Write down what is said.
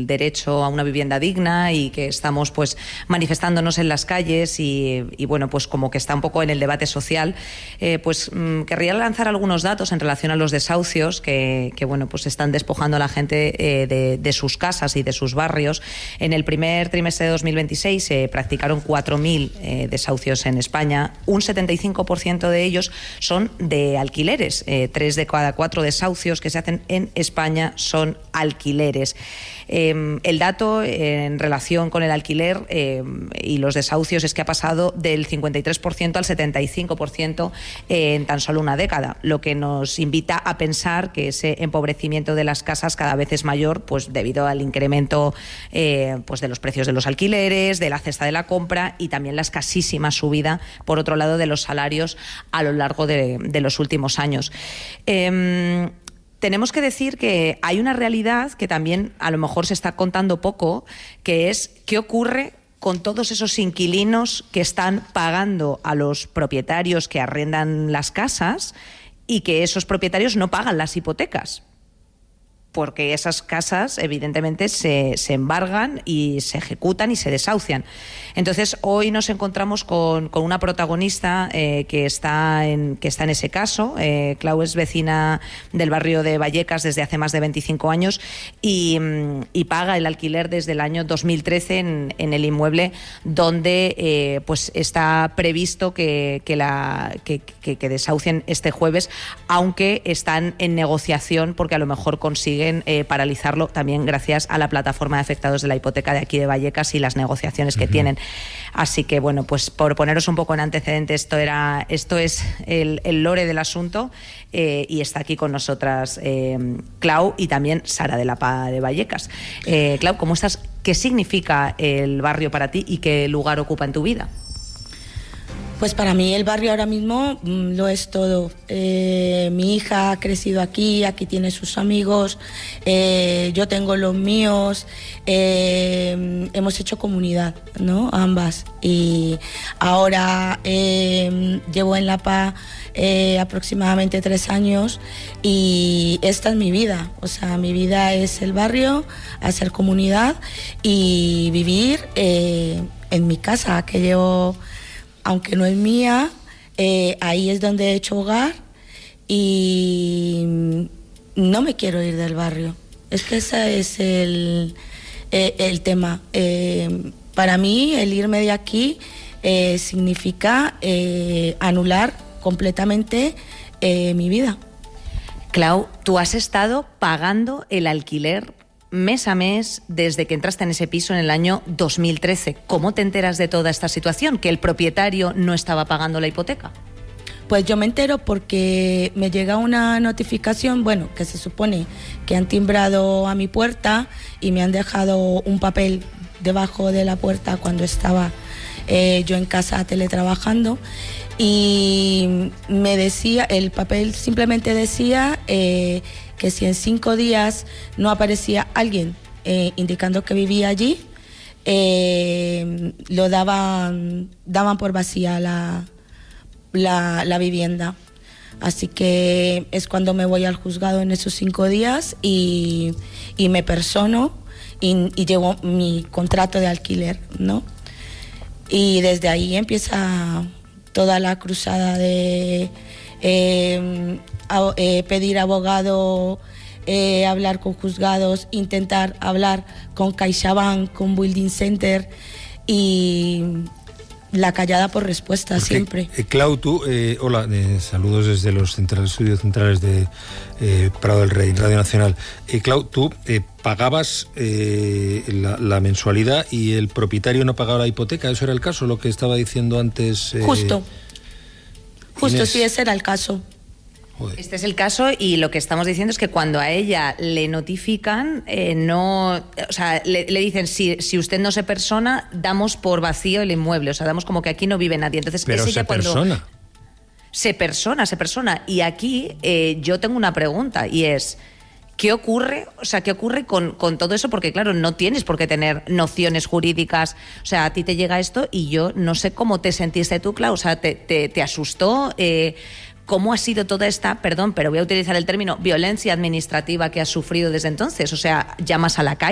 el derecho a una vivienda digna y que estamos pues manifestándonos en las calles y bueno, pues como que está un poco en el debate social, querría lanzar algunos datos en relación a los desahucios que bueno, pues están despojando a la gente de sus casas y de sus barrios. En el primer trimestre de 2026 se practicaron 4.000 desahucios en España. Un 75% de ellos son de alquileres. 3 de cada 4 desahucios que se hacen en España son alquileres. El dato en relación con el alquiler y los desahucios es que ha pasado del 53% al 75% en tan solo una década, lo que nos invita a pensar que ese empobrecimiento de las casas cada vez es mayor, pues debido al incremento pues de los precios de los alquileres, de la cesta de la compra y también la escasísima subida, por otro lado, de los salarios a lo largo de los últimos años. Tenemos que decir que hay una realidad que también a lo mejor se está contando poco, que es qué ocurre con todos esos inquilinos que están pagando a los propietarios que arrendan las casas y que esos propietarios no pagan las hipotecas, porque esas casas evidentemente se embargan y se ejecutan y se desahucian. Entonces hoy nos encontramos con una protagonista que está en ese caso. Clau es vecina del barrio de Vallecas desde hace más de 25 años y paga el alquiler desde el año 2013 en el inmueble donde pues está previsto que desahucien este jueves, aunque están en negociación porque a lo mejor consiguen paralizarlo también gracias a la plataforma de afectados de la hipoteca de aquí de Vallecas y las negociaciones que tienen. Así que bueno, pues por poneros un poco en antecedentes, esto es el lore del asunto y está aquí con nosotras Clau y también Sara de la PA de Vallecas. Clau, ¿cómo estás? ¿Qué significa el barrio para ti y qué lugar ocupa en tu vida? Pues para mí el barrio ahora mismo lo es todo. Mi hija ha crecido aquí tiene sus amigos, yo tengo los míos, hemos hecho comunidad, ¿no? Ambas. Y ahora llevo en La Paz aproximadamente 3 años y esta es mi vida. O sea, mi vida es el barrio, hacer comunidad y vivir en mi casa, que llevo... Aunque no es mía, ahí es donde he hecho hogar y no me quiero ir del barrio. Es que ese es el tema. Para mí, el irme de aquí significa anular completamente mi vida. Clau, tú has estado pagando el alquiler mes a mes desde que entraste en ese piso en el año 2013. ¿Cómo te enteras de toda esta situación? ¿Que el propietario no estaba pagando la hipoteca? Pues yo me entero porque me llega una notificación, bueno, que se supone que han timbrado a mi puerta y me han dejado un papel debajo de la puerta cuando estaba yo en casa teletrabajando y me decía, el papel simplemente decía que si en 5 días no aparecía alguien indicando que vivía allí, lo daban por vacía la vivienda. Así que es cuando me voy al juzgado en esos 5 días y me persono y llevo mi contrato de alquiler, ¿no? Y desde ahí empieza toda la cruzada de pedir abogado, hablar con juzgados, intentar hablar con CaixaBank, con Building Center y la callada por respuesta. Porque, siempre. Clau, tú, hola, saludos desde los estudios centrales de Prado del Rey, Radio Nacional. Clau, tú pagabas la mensualidad y el propietario no pagaba la hipoteca. ¿Eso era el caso, lo que estaba diciendo antes? Justo, sí, ese era el caso. Joder. Este es el caso y lo que estamos diciendo es que cuando a ella le notifican, o sea, le dicen si usted no se persona, damos por vacío el inmueble, o sea, damos como que aquí no vive nadie. Entonces, pero se persona. Se persona. Y aquí yo tengo una pregunta y es, ¿qué ocurre? O sea, ¿qué ocurre con todo eso? Porque claro, no tienes por qué tener nociones jurídicas. O sea, a ti te llega esto y yo no sé cómo te sentiste tú, Clau. O sea, ¿te asustó? ¿Cómo ha sido toda esta, perdón, pero voy a utilizar el término, violencia administrativa que has sufrido desde entonces? O sea, llamas a la calle.